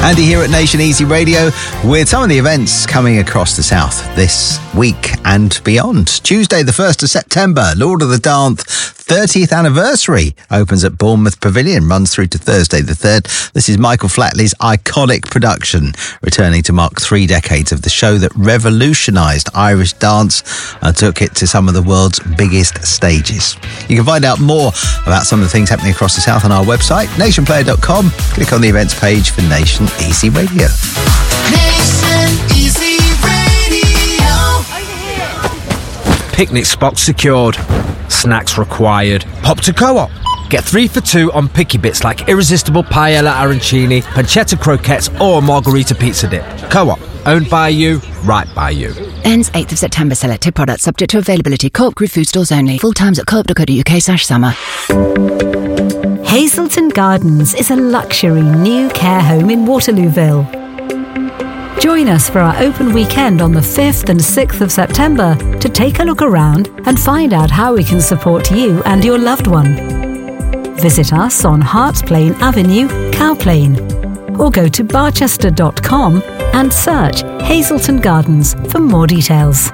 Andy here at Nation Easy Radio with some of the events coming across the south this week and beyond. Tuesday, the 1st of September, Lord of the Dance 30th anniversary opens at Bournemouth Pavilion, runs through to Thursday the 3rd. This is Michael Flatley's iconic production, returning to mark 3 decades of the show that revolutionised Irish dance and took it to some of the world's biggest stages. You can find out more about some of the things happening across the south on our website, nationplayer.com. Click on the events page for Nation Easy Radio. Nation Easy Radio. Picnic spots secured. Snacks required. Pop to Co-op. Get 3 for 2 on picky bits like irresistible paella arancini, pancetta croquettes or margarita pizza dip. Co-op. Owned by you, right by you. Ends 8th of September. Selected products subject to availability. Co-op Group food stores only. Full times at co-op.co.uk/summer. Hazelton Gardens is a luxury new care home in Waterlooville. Join us for our open weekend on the 5th and 6th of September to take a look around and find out how we can support you and your loved one. Visit us on Harts Plain Avenue, Cowplain, or go to barchester.com and search Hazelton Gardens for more details.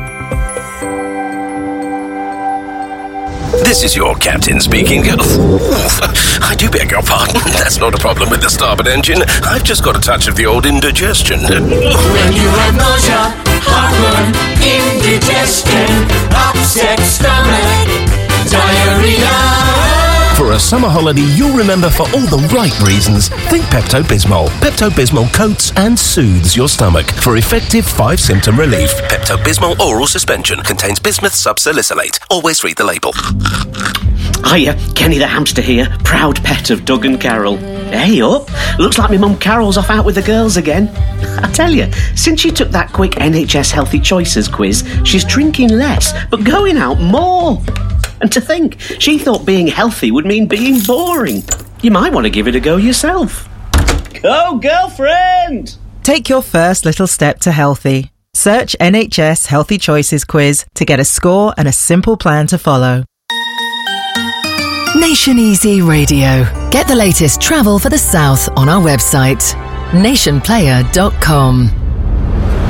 This is your captain speaking. I do beg your pardon. That's not a problem with the starboard engine. I've just got a touch of the old indigestion. When you have nausea, heartburn, indigestion, upset stomach, diarrhea. For a summer holiday you'll remember for all the right reasons, think Pepto-Bismol. Pepto-Bismol coats and soothes your stomach for effective 5-symptom relief. Pepto-Bismol oral suspension contains bismuth subsalicylate. Always read the label. Hiya, Kenny the hamster here, proud pet of Doug and Carol. Hey up, looks like my mum Carol's off out with the girls again. I tell you, since she took that quick NHS Healthy Choices quiz, she's drinking less, but going out more. And to think, she thought being healthy would mean being boring. You might want to give it a go yourself. Go, girlfriend! Take your first little step to healthy. Search NHS Healthy Choices quiz to get a score and a simple plan to follow. Nation Easy Radio. Get the latest travel for the south on our website, nationplayer.com.